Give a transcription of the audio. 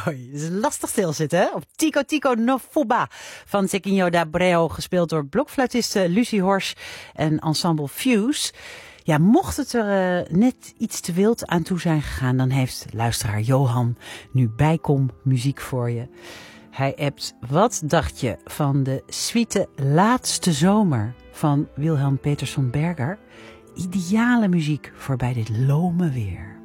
Het is lastig stilzitten, hè? Op Tico Tico no Fuba van Zequinho da Breu, gespeeld door blokfluitiste Lucie Horsch en ensemble Fuse. Ja, mocht het er net iets te wild aan toe zijn gegaan, dan heeft luisteraar Johan nu bijkom muziek voor je. Hij appt: wat dacht je van de suite Laatste Zomer van Wilhelm Peterson Berger? Ideale muziek voor bij dit lome weer.